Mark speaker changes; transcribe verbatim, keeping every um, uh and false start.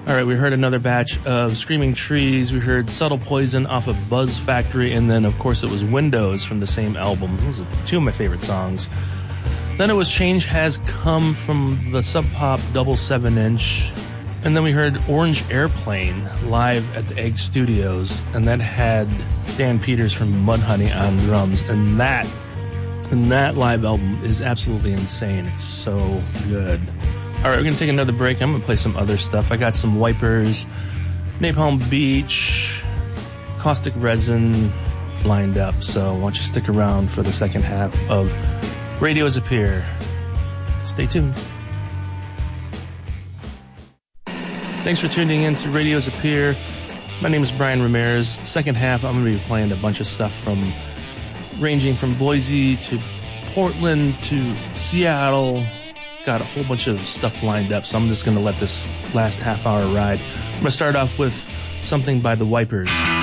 Speaker 1: All right, we heard another batch of Screaming Trees. We heard Subtle Poison off of Buzz Factory, and then, of course, it was Windows from the same album. Those are two of my favorite songs. Then it was Change Has Come from the Sub Pop double seven inch. And then we heard Orange Airplane live at the Egg Studios, and that had Dan Peters from Mudhoney on drums. And that, and that live album is absolutely insane. It's so good. All right, we're going to take another break. I'm going to play some other stuff. I got some Wipers, Napalm Beach, Caustic Resin lined up. So why don't you stick around for the second half of Radios Appear. Stay tuned. Thanks for tuning in to Radios Appear. My name is Brian Ramirez. Second half, I'm going to be playing a bunch of stuff from ranging from Boise to Portland to Seattle. Got a whole bunch of stuff lined up, so I'm just going to let this last half hour ride. I'm going to start off with something by the Wipers.